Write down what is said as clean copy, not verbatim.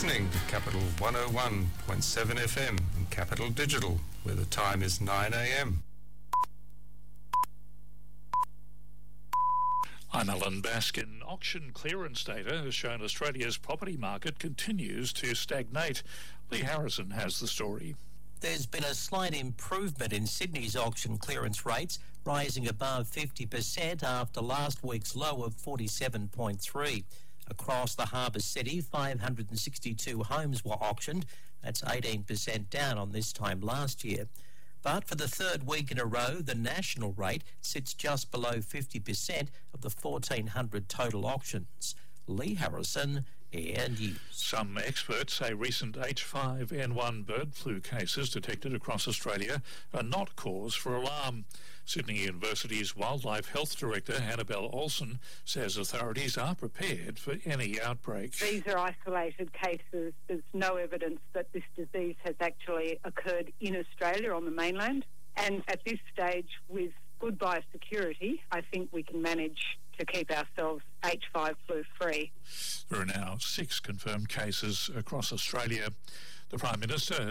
listening to Capital 101.7 FM and Capital Digital, where the time is 9 a.m. I'm Alan Baskin. Auction clearance data has shown Australia's property market continues to stagnate. Lee Harrison has the story. There's been a slight improvement in Sydney's auction clearance rates, rising above 50% after last week's low of 47.3. Across the harbour city, 562 homes were auctioned. That's 18% down on this time last year. But for the third week in a row, the national rate sits just below 50% of the 1,400 total auctions. Lee Harrison, Air News. Some experts say recent H5N1 bird flu cases detected across Australia are not cause for alarm. Sydney University's Wildlife Health Director, Annabelle Olsen, says authorities are prepared for any outbreak. These are isolated cases. There's no evidence that this disease has actually occurred in Australia on the mainland. And at this stage, with good biosecurity, I think we can manage to keep ourselves H5 flu free. There are now 6 confirmed cases across Australia. The Prime Minister